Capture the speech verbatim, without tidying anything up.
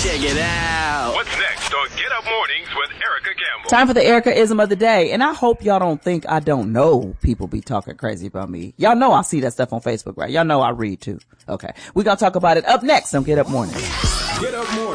Check it out. What's next on Get Up Mornings with Erica Campbell? Time for the Erica-ism of the day. And I hope y'all don't think I don't know people be talking crazy about me. Y'all know I see that stuff on Facebook, right? Y'all know I read too. Okay. We're going to talk about it up next on Get Up Mornings. Get Up Mornings.